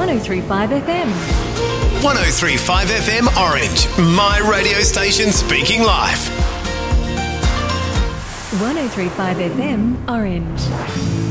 103.5 FM. 103.5 FM Orange, my radio station speaking live. 103.5 FM Orange.